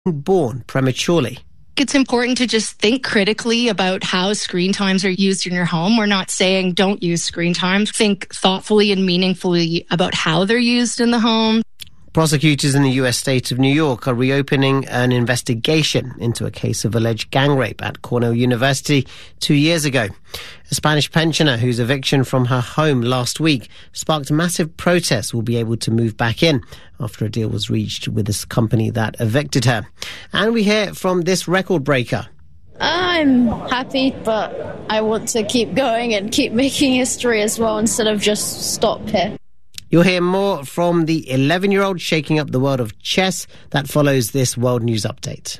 born prematurely. It's important to just think critically about how screen times are used in your home. We're not saying don't use screen times. Think thoughtfully and meaningfully about how they're used in the home. Prosecutors in the US state of New York are reopening an investigation into a case of alleged gang rape at Cornell University 2 years ago. A Spanish pensioner whose eviction from her home last week sparked massive protests will be able to move back in after a deal was reached with this company that evicted her. And we hear from this record breaker. I'm happy, but I want to keep going and keep making history as well instead of just stop here. You'll hear more from the 11-year-old shaking up the world of chess. That follows this World News Update.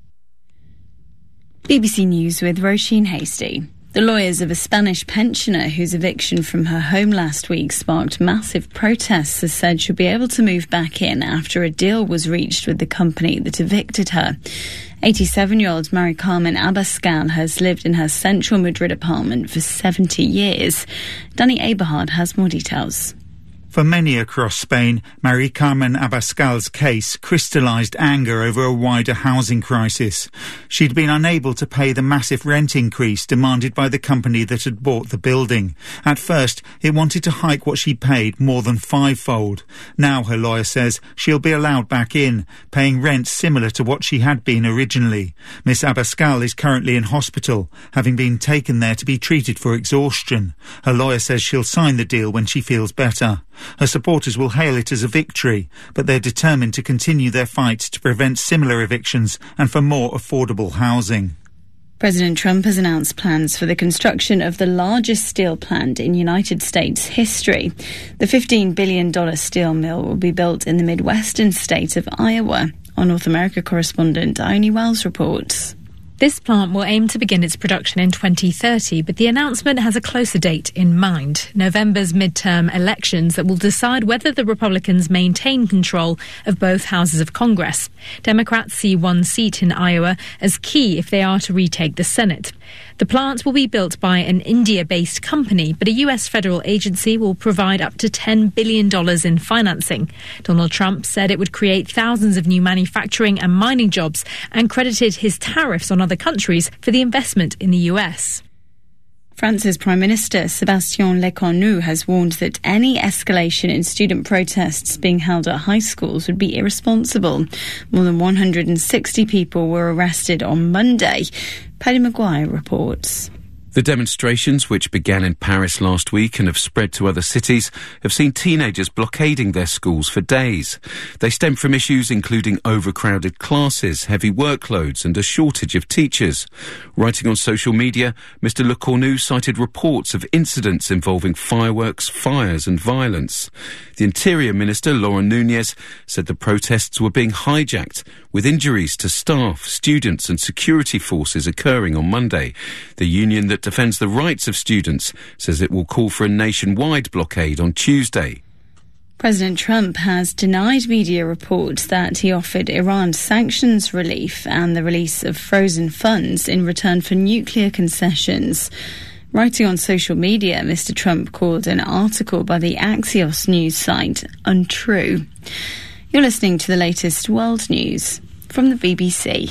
BBC News with Roisin Hasty. The lawyers of a Spanish pensioner whose eviction from her home last week sparked massive protests have said she'll be able to move back in after a deal was reached with the company that evicted her. 87-year-old Mari Carmen Abascal has lived in her central Madrid apartment for 70 years. Danny Aberhard has more details. For many across Spain, Mari Carmen Abascal's case crystallised anger over a wider housing crisis. She'd been unable to pay the massive rent increase demanded by the company that had bought the building. At first, it wanted to hike what she paid more than fivefold. Now, her lawyer says, she'll be allowed back in, paying rent similar to what she had been originally. Miss Abascal is currently in hospital, having been taken there to be treated for exhaustion. Her lawyer says she'll sign the deal when she feels better. Her supporters will hail it as a victory, but they're determined to continue their fight to prevent similar evictions and for more affordable housing. President Trump has announced plans for the construction of the largest steel plant in United States history. The $15 billion steel mill will be built in the Midwestern state of Iowa. Our North America correspondent Ione Wells reports. This plant will aim to begin its production in 2030, but the announcement has a closer date in mind, November's midterm elections that will decide whether the Republicans maintain control of both houses of Congress. Democrats see one seat in Iowa as key if they are to retake the Senate. The plant will be built by an India-based company, but a US federal agency will provide up to $10 billion in financing. Donald Trump said it would create thousands of new manufacturing and mining jobs and credited his tariffs on other countries for the investment in the US. France's Prime Minister Sébastien Lecornu has warned that any escalation in student protests being held at high schools would be irresponsible. More than 160 people were arrested on Monday. Paddy Maguire reports. The demonstrations, which began in Paris last week and have spread to other cities, have seen teenagers blockading their schools for days. They stem from issues including overcrowded classes, heavy workloads and a shortage of teachers. Writing on social media, Mr Lecornu cited reports of incidents involving fireworks, fires and violence. The Interior Minister, Laurent Nunez, said the protests were being hijacked, with injuries to staff, students and security forces occurring on Monday. The union that defends the rights of students says it will call for a nationwide blockade on Tuesday. President Trump has denied media reports that he offered Iran sanctions relief and the release of frozen funds in return for nuclear concessions. Writing on social media, Mr. Trump called an article by the Axios news site untrue. You're listening to the latest world news from the BBC.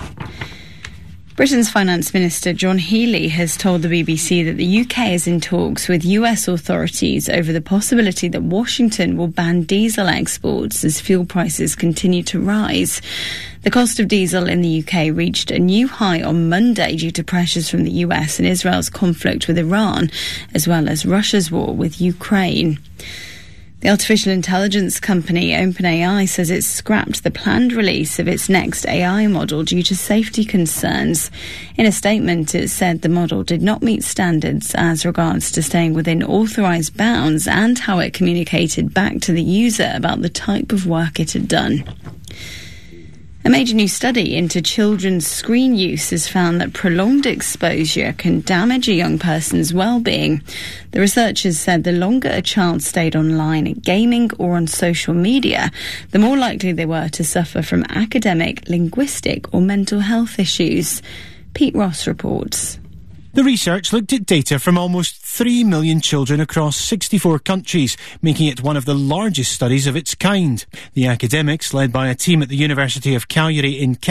Britain's Finance Minister John Healey has told the BBC that the UK is in talks with US authorities over the possibility that Washington will ban diesel exports as fuel prices continue to rise. The cost of diesel in the UK reached a new high on Monday due to pressures from the US and Israel's conflict with Iran, as well as Russia's war with Ukraine. The artificial intelligence company OpenAI says it's scrapped the planned release of its next AI model due to safety concerns. In a statement, it said the model did not meet standards as regards to staying within authorised bounds and how it communicated back to the user about the type of work it had done. A major new study into children's screen use has found that prolonged exposure can damage a young person's well-being. The researchers said the longer a child stayed online at gaming or on social media, the more likely they were to suffer from academic, linguistic or mental health issues. Pete Ross reports. The research looked at data from almost 3 million children across 64 countries, making it one of the largest studies of its kind. The academics, led by a team at the University of Calgary in Canada,